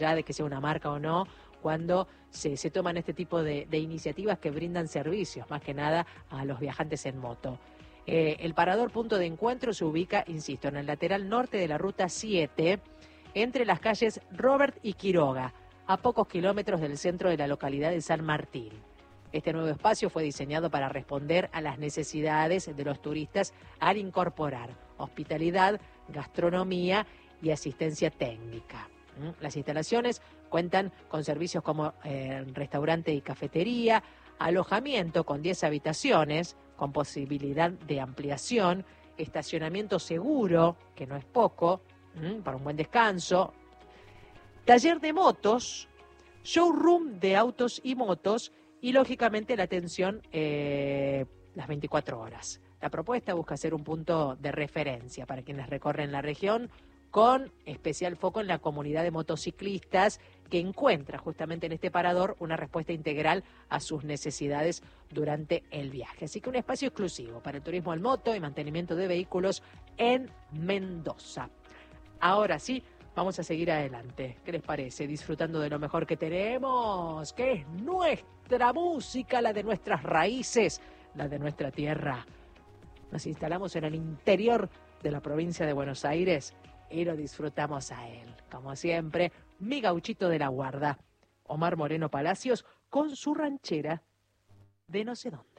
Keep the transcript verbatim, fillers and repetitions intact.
allá de que sea una marca o no, cuando se, se toman este tipo de, de iniciativas que brindan servicios, más que nada a los viajantes en moto. Eh, el parador punto de encuentro se ubica, insisto, en el lateral norte de la ruta siete, entre las calles Robert y Quiroga, a pocos kilómetros del centro de la localidad de San Martín. Este nuevo espacio fue diseñado para responder a las necesidades de los turistas al incorporar hospitalidad, gastronomía y asistencia técnica. Las instalaciones cuentan con servicios como eh, restaurante y cafetería, alojamiento con diez habitaciones, con posibilidad de ampliación, estacionamiento seguro, que no es poco, ¿m? para un buen descanso, taller de motos, showroom de autos y motos y, lógicamente, la atención eh, las veinticuatro horas. La propuesta busca ser un punto de referencia para quienes recorren la región, con especial foco en la comunidad de motociclistas que encuentra justamente en este parador una respuesta integral a sus necesidades durante el viaje. Así que un espacio exclusivo para el turismo en moto y mantenimiento de vehículos en Mendoza. Ahora sí, vamos a seguir adelante. ¿Qué les parece? Disfrutando de lo mejor que tenemos, que es nuestra música, la de nuestras raíces, la de nuestra tierra. Nos instalamos en el interior de la provincia de Buenos Aires y lo disfrutamos a él. Como siempre, mi gauchito de la guarda, Omar Moreno Palacios, con su ranchera de no sé dónde.